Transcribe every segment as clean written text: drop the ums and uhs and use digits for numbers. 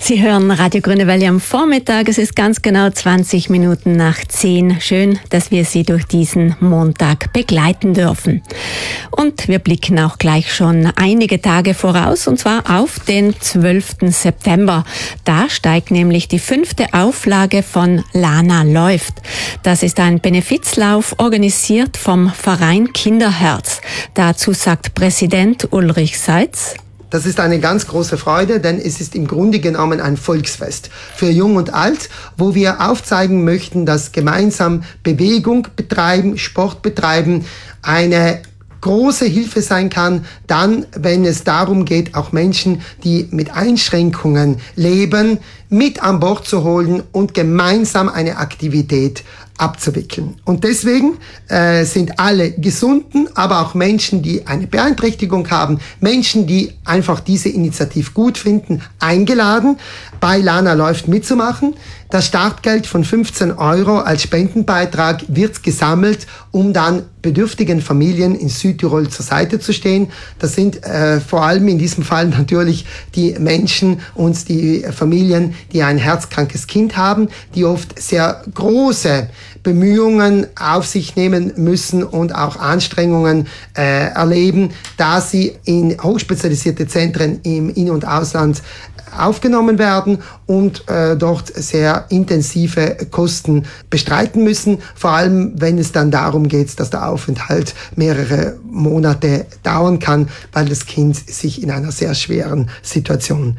Sie hören Radio Grüne Welle am Vormittag. Es ist ganz genau 20 Minuten nach 10. Schön, dass wir Sie durch diesen Montag begleiten dürfen. Und wir blicken auch gleich schon einige Tage voraus, und zwar auf den 12. September. Da steigt nämlich die 5. Auflage von Lana läuft. Das ist ein Benefizlauf, organisiert vom Verein Kinderherz. Dazu sagt Präsident Ulrich Seitz: Das ist eine ganz große Freude, denn es ist im Grunde genommen ein Volksfest für Jung und Alt, wo wir aufzeigen möchten, dass gemeinsam Bewegung betreiben, Sport betreiben eine große Hilfe sein kann, dann, wenn es darum geht, auch Menschen, die mit Einschränkungen leben, mit an Bord zu holen und gemeinsam eine Aktivität abzuwickeln. Und deswegen sind alle Gesunden, aber auch Menschen, die eine Beeinträchtigung haben, Menschen, die einfach diese Initiative gut finden, eingeladen, bei Lana läuft mitzumachen. Das Startgeld von 15 € als Spendenbeitrag wird gesammelt, um dann bedürftigen Familien in Südtirol zur Seite zu stehen. Das sind vor allem in diesem Fall natürlich die Menschen und die Familien, die ein herzkrankes Kind haben, die oft sehr große Bemühungen auf sich nehmen müssen und auch Anstrengungen erleben, da sie in hochspezialisierte Zentren im In- und Ausland aufgenommen werden und dort sehr intensive Kosten bestreiten müssen, vor allem wenn es dann darum geht, dass der Aufenthalt mehrere Monate dauern kann, weil das Kind sich in einer sehr schweren Situation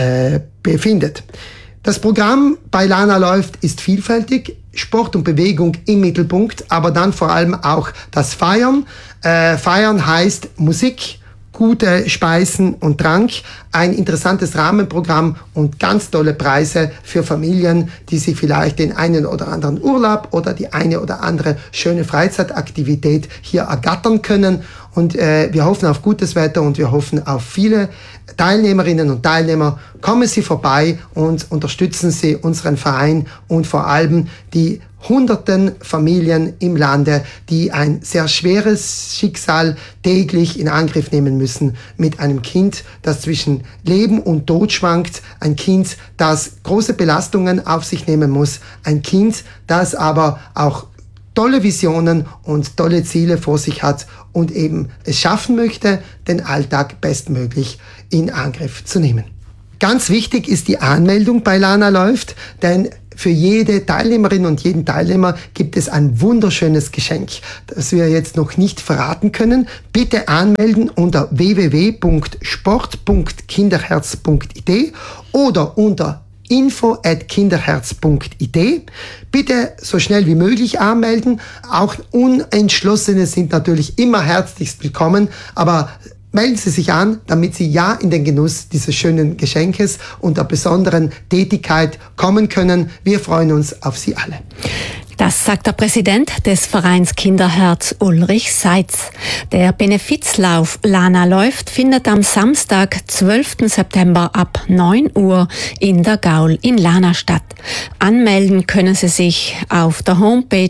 befindet. Das Programm bei Lana läuft ist vielfältig, Sport und Bewegung im Mittelpunkt, aber dann vor allem auch das Feiern. Feiern heißt Musik, gute Speisen und Trank, ein interessantes Rahmenprogramm und ganz tolle Preise für Familien, die sich vielleicht den einen oder anderen Urlaub oder die eine oder andere schöne Freizeitaktivität hier ergattern können. Und wir hoffen auf gutes Wetter und wir hoffen auf viele Teilnehmerinnen und Teilnehmer. Kommen Sie vorbei und unterstützen Sie unseren Verein und vor allem die hunderten Familien im Lande, die ein sehr schweres Schicksal täglich in Angriff nehmen müssen mit einem Kind, das zwischen Leben und Tod schwankt, ein Kind, das große Belastungen auf sich nehmen muss, ein Kind, das aber auch tolle Visionen und tolle Ziele vor sich hat und eben es schaffen möchte, den Alltag bestmöglich in Angriff zu nehmen. Ganz wichtig ist die Anmeldung bei Lana läuft, denn für jede Teilnehmerin und jeden Teilnehmer gibt es ein wunderschönes Geschenk, das wir jetzt noch nicht verraten können. Bitte anmelden unter www.sport.kinderherz.it oder unter info@kinderherz.it. Bitte so schnell wie möglich anmelden. Auch Unentschlossene sind natürlich immer herzlichst willkommen, aber melden Sie sich an, damit Sie ja in den Genuss dieses schönen Geschenkes und der besonderen Tätigkeit kommen können. Wir freuen uns auf Sie alle. Das sagt der Präsident des Vereins Kinderherz Ulrich Seitz. Der Benefizlauf Lana läuft findet am Samstag, 12. September ab 9 Uhr in der Gaul in Lana statt. Anmelden können Sie sich auf der Homepage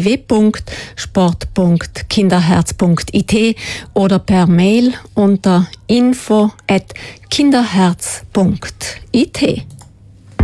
www.sport.kinderherz.it oder per Mail unter info@kinderherz.it.